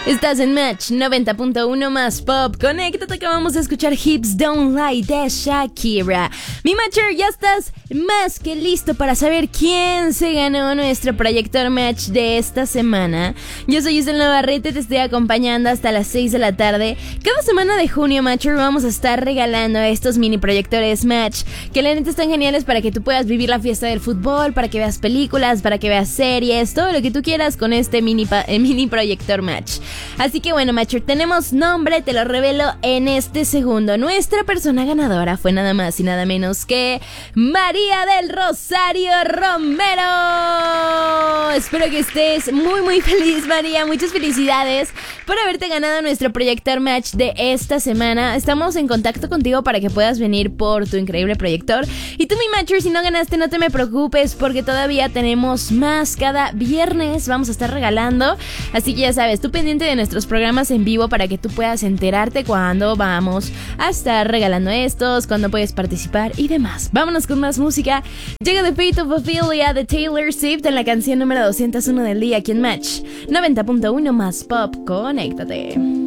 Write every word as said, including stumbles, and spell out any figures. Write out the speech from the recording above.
Estás en Match noventa punto uno más Pop. Conéctate que vamos a escuchar Hips Don't Lie de Shakira. Mi Matcher, ya estás más que listo para saber quién se ganó nuestro proyector Match de esta semana. Yo soy Isel Navarrete, te estoy acompañando hasta las seis de la tarde. Cada semana de junio, Matcher, vamos a estar regalando estos mini proyectores Match, que la neta están geniales para que tú puedas vivir la fiesta del fútbol, para que veas películas, para que veas series, todo lo que tú quieras con este mini, pa- eh, mini proyector Match. Así que bueno, Matcher, tenemos nombre, te lo revelo en este segundo. Nuestra persona ganadora fue nada más y nada menos que María del Rosario Romero. Espero que estés muy muy feliz, María. Muchas felicidades por haberte ganado nuestro proyector Match de esta semana. Estamos en contacto contigo para que puedas venir por tu increíble proyector. Y tú, mi Matcher, si no ganaste, no te me preocupes, porque todavía tenemos más. Cada viernes vamos a estar regalando. Así que ya sabes, tú pendiente de nuestros programas en vivo para que tú puedas enterarte cuando vamos a estar regalando estos, cuando puedes participar y demás. Vámonos con más música. Llega The Fate of Ophelia de Taylor Swift en la canción número doscientos uno del día aquí en Match noventa punto uno más Pop. Conéctate.